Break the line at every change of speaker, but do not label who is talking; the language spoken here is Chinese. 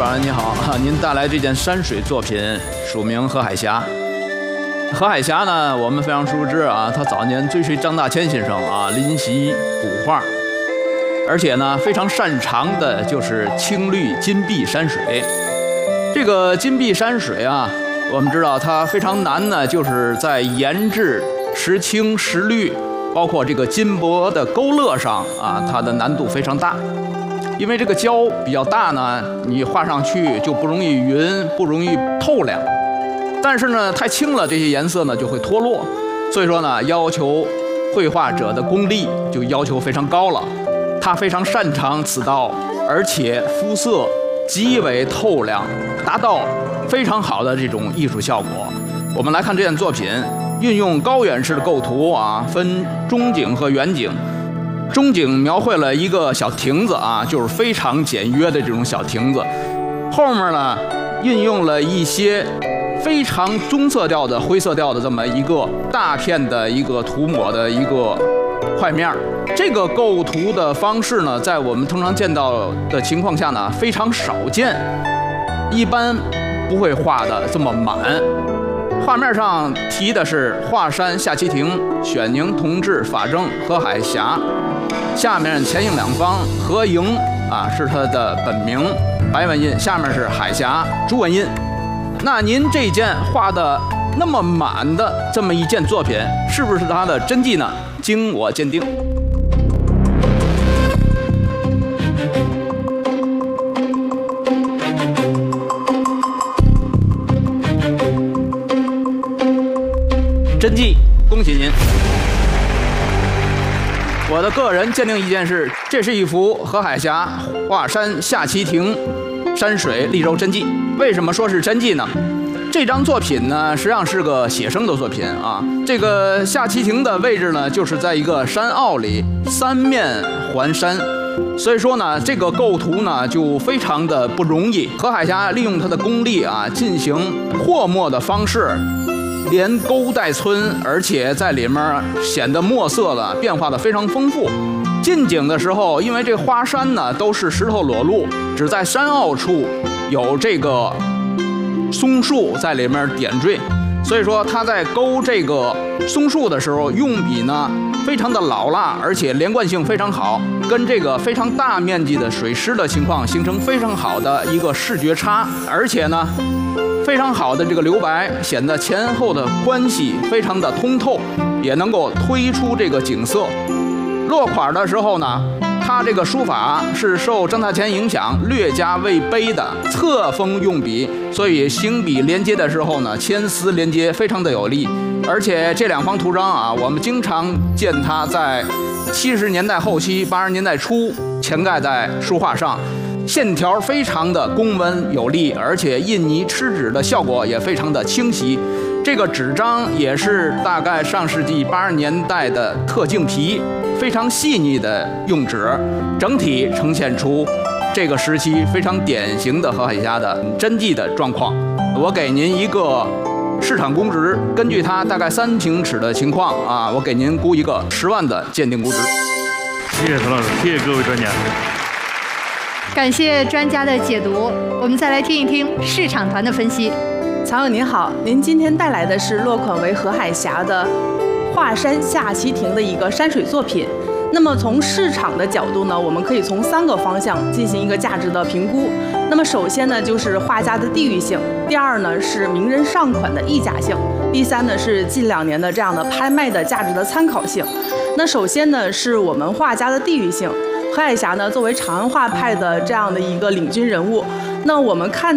宝安你好，您带来这件山水作品署名何海霞。何海霞呢，我们非常熟知啊，他早年追随张大千先生啊，临习古画，而且呢非常擅长的就是青绿金碧山水。这个金碧山水啊，我们知道它非常难呢，就是在研制石青石绿，包括这个金箔的勾勒上啊，它的难度非常大。因为这个胶比较大呢，你画上去就不容易匀，不容易透亮。但是呢，太轻了，这些颜色呢就会脱落。所以说呢，要求绘画者的功力就要求非常高了。他非常擅长此道，而且肤色极为透亮，达到非常好的这种艺术效果。我们来看这件作品，运用高远式的构图啊，分中景和远景。中景描绘了一个小亭子啊，就是非常简约的这种小亭子。后面呢，运用了一些非常棕色调的灰色调的这么一个大片的一个涂抹的一个画面。这个构图的方式呢，在我们通常见到的情况下呢，非常少见，一般不会画的这么满。画面上题的是华山下棋亭，选宁同治、法正、何海霞。下面前应两方，何莹啊是他的本名，白文印，下面是海霞，朱文印。那您这件画的那么满的这么一件作品，是不是他的真迹呢？经我鉴定。真迹，恭喜您！我的个人鉴定意见是，这是一幅何海霞华山下棋亭山水丽柔真迹。为什么说是真迹呢？这张作品呢，实际上是个写生的作品啊。这个下棋亭的位置呢，就是在一个山坳里，三面环山，所以说呢，这个构图呢就非常的不容易。何海霞利用他的功力啊，进行和墨的方式。连勾带皴，而且在里面显得墨色的变化的非常丰富。近景的时候，因为这花山呢都是石头裸露，只在山坳处有这个松树在里面点缀，所以说他在勾这个松树的时候，用笔呢非常的老辣，而且连贯性非常好，跟这个非常大面积的水湿的情况形成非常好的一个视觉差，而且呢。非常好的这个留白，显得前后的关系非常的通透，也能够推出这个景色。落款的时候呢，他这个书法是受张大千影响，略加魏碑的侧锋用笔，所以行笔连接的时候呢，牵丝连接非常的有力。而且这两方图章啊，我们经常见它在70年代后期、80年代初潜盖在书画上。线条非常的工文有力，而且印泥吃纸的效果也非常的清晰。这个纸张也是大概上世纪80年代的特净皮，非常细腻的用纸，整体呈现出这个时期非常典型的何海霞的真迹的状况。我给您一个市场估值，根据它大概3平尺的情况啊，我给您估一个10万的鉴定估值。
谢谢陈老师，谢谢各位专家。
感谢专家的解读，我们再来听一听市场团的分析。
曹友您好，您今天带来的是落款为何海霞的华山下棋亭的一个山水作品。那么从市场的角度呢，我们可以从3个方向进行一个价值的评估。那么首先呢，就是画家的地域性；第二呢，是名人上款的溢价性；第三呢，是近2年的这样的拍卖的价值的参考性。那首先呢，是我们画家的地域性。何海霞呢，作为长安画派的这样的一个领军人物，那我们看